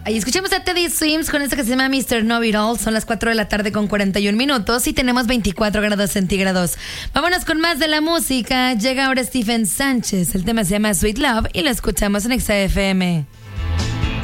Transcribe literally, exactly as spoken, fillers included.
Ahí escuchamos a Teddy Swims con esta que se llama mister Know It All. Son las cuatro de la tarde con cuarenta y un minutos y tenemos veinticuatro grados centígrados. Vámonos con más de la música. Llega ahora Stephen Sánchez. El tema se llama Sweet Love y lo escuchamos en Exa F M.